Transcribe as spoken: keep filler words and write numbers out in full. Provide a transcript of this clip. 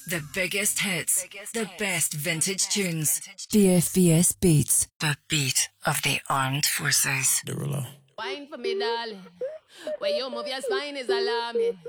The biggest hits, the best vintage tunes. D F B S Beats. The beat of the armed forces. Derulo. Wine for me, darling. Where you move your spine is alarming.